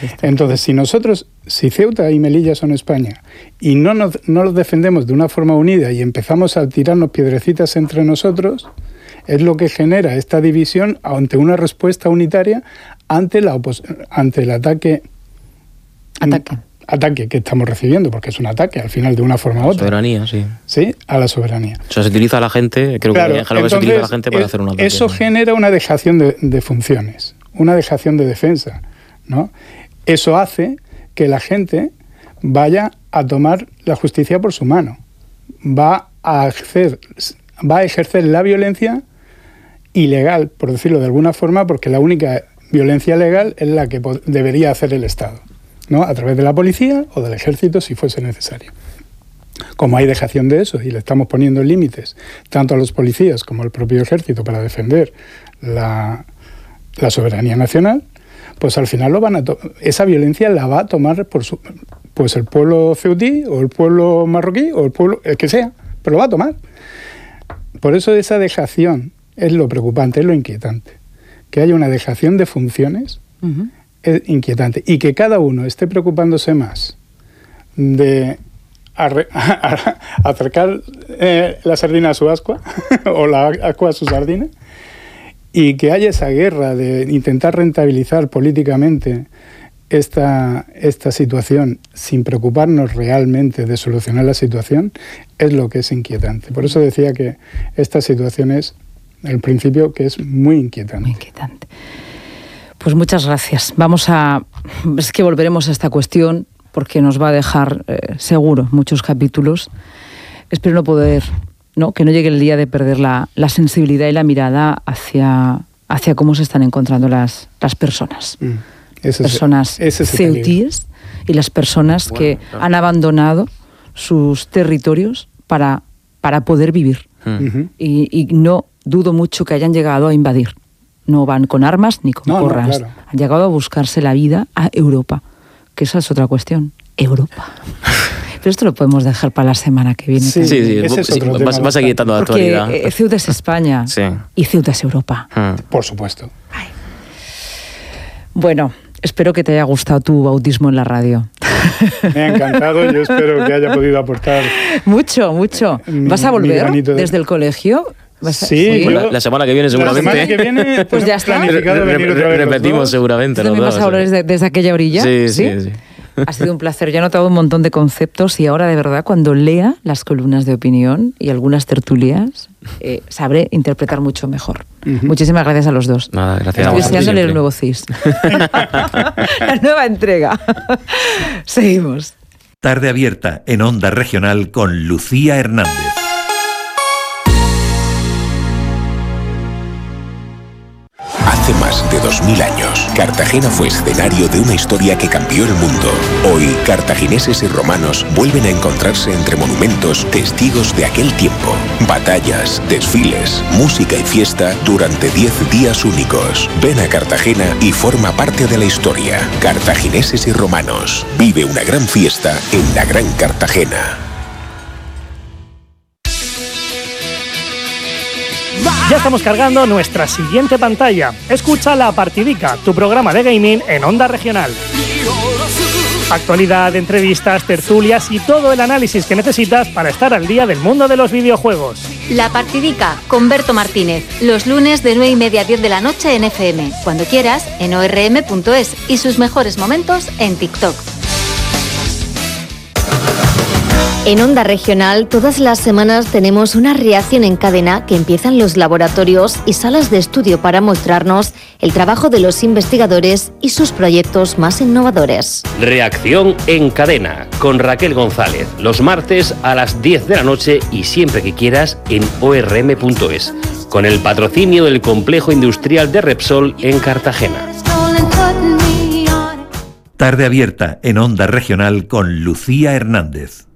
Entonces, si Ceuta y Melilla son España y no los defendemos de una forma unida y empezamos a tirarnos piedrecitas entre nosotros, es lo que genera esta división ante una respuesta unitaria ante el ataque que estamos recibiendo, porque es un ataque al final de una forma u otra. Soberanía, sí. Sí, a la soberanía. O sea, se utiliza a la gente, creo que entonces, se utiliza a la gente para hacer un ataque. Eso genera una dejación de funciones, una dejación de defensa, ¿no? Eso hace que la gente vaya a tomar la justicia por su mano, va a ejercer la violencia ilegal, por decirlo de alguna forma, porque la única violencia legal es la que debería hacer el Estado, ¿no? A través de la policía o del ejército si fuese necesario. Como hay dejación de eso y le estamos poniendo límites tanto a los policías como al propio ejército para defender la soberanía nacional, pues al final esa violencia la va a tomar pues el pueblo ceutí o el pueblo marroquí o el que sea, pero lo va a tomar. Por eso esa dejación es lo preocupante, es lo inquietante. Que haya una dejación de funciones es inquietante. Y que cada uno esté preocupándose más de acercar la sardina a su ascua o la ascua a su sardina, y que haya esa guerra de intentar rentabilizar políticamente esta situación sin preocuparnos realmente de solucionar la situación, es lo que es inquietante. Por eso decía que esta situación es, al principio, que es muy inquietante. Muy inquietante. Pues muchas gracias. Es que volveremos a esta cuestión porque nos va a dejar seguro muchos capítulos. Espero que no llegue el día de perder la sensibilidad y la mirada hacia cómo se están encontrando las personas. Personas ceutíes y las personas que han abandonado sus territorios para poder vivir. Y no dudo mucho que hayan llegado a invadir. No van con armas ni con porras. Claro. Han llegado a buscarse la vida a Europa, que esa es otra cuestión. Europa. Pero esto lo podemos dejar para la semana que viene. Sí. Vas aquí quitando la actualidad. Porque Ceuta es España y Ceuta es Europa. Por supuesto. Ay. Bueno, espero que te haya gustado tu bautismo en la radio. Me ha encantado, yo espero que haya podido aportar mucho. ¿Vas a volver desde el colegio? Sí, la semana que viene seguramente. La semana que viene pues ya está. Repetimos seguramente. ¿Tú también vas a hablar desde aquella orilla? Sí. Ha sido un placer. Ya he notado un montón de conceptos y ahora, de verdad, cuando lea las columnas de opinión y algunas tertulias, sabré interpretar mucho mejor. Muchísimas gracias a los dos. Nada, gracias. Estoy deseándole el nuevo CIS. La nueva entrega. Seguimos. Tarde Abierta en Onda Regional con Lucía Hernández. Hace más de 2000 años, Cartagena fue escenario de una historia que cambió el mundo. Hoy, cartagineses y romanos vuelven a encontrarse entre monumentos, testigos de aquel tiempo. Batallas, desfiles, música y fiesta durante 10 días únicos. Ven a Cartagena y forma parte de la historia. Cartagineses y romanos. Vive una gran fiesta en la Gran Cartagena. Ya estamos cargando nuestra siguiente pantalla. Escucha La Partidica, tu programa de gaming en Onda Regional. Actualidad, entrevistas, tertulias y todo el análisis que necesitas para estar al día del mundo de los videojuegos. La Partidica con Berto Martínez, los lunes de 9:30 a 10 de la noche en FM, cuando quieras en orm.es y sus mejores momentos en TikTok. En Onda Regional, todas las semanas tenemos una reacción en cadena que empiezan los laboratorios y salas de estudio para mostrarnos el trabajo de los investigadores y sus proyectos más innovadores. Reacción en cadena con Raquel González, los martes a las 10 de la noche y siempre que quieras en orm.es, con el patrocinio del Complejo Industrial de Repsol en Cartagena. Tarde Abierta en Onda Regional con Lucía Hernández.